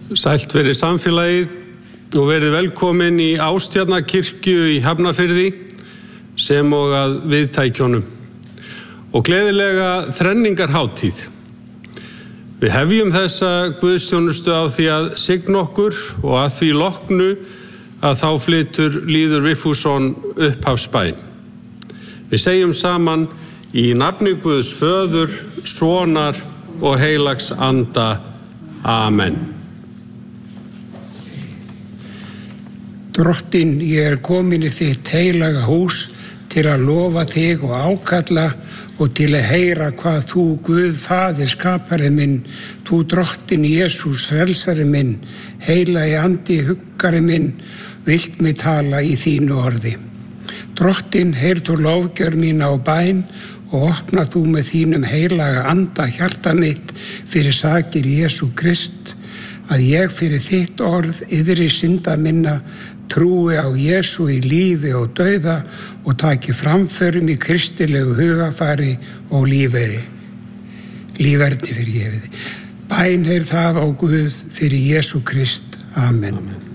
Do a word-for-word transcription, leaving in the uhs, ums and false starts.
Sælt verið samfélagið og verið velkomin í Ástjarnarkirkju í Hafnarfirði sem og að viðtækjónum og gleðilega þrenningarhátíð. Við hefjum þessa guðsþjónustu á því að signa okkur og að því loknu að þá flytur Lýður Vigfússon upphafsbæn. Við segjum saman í nafni Guðs föður, sonar og heilags anda. Amen. Drottinn, ég er komin í þitt heilaga hús til að lofa þig og ákalla og til að heyra hvað þú, Guð, Faðir, skapari minn, þú Drottinn Jesús, frelsari minn, heilagi andi, huggari minn, vilt mig tala í þínu orði. Drottinn, heyr þú lofgjör mína á bæn og opna þú með þínum heilaga anda hjarta mitt fyrir sakir Jesú Krist, að ég fyrir þitt orð, yðri synda minna, trúi á Jesú í lífi og dauða og taki framförum í kristilegu hugafari og lífeyri. Líferni fyrir ég við. Bæn er það á Guð fyrir Jesú Krist. Amen. Amen.